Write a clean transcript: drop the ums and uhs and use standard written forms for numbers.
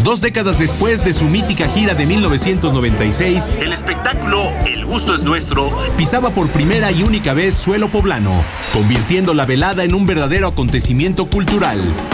2 décadas después de su mítica gira de 1996, el espectáculo El Gusto es Nuestro pisaba por primera y única vez suelo poblano, convirtiendo la velada en un verdadero acontecimiento cultural.